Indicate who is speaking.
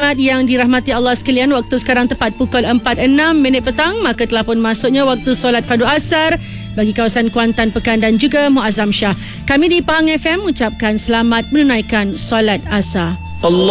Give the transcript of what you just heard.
Speaker 1: jemaat yang dirahmati Allah sekalian, waktu sekarang tepat pukul 4:06 petang, maka telah pun masuknya waktu solat fardu asar bagi kawasan Kuantan, Pekan dan juga Muazzam Shah. Kami di Pahang FM ucapkan selamat menunaikan solat asar.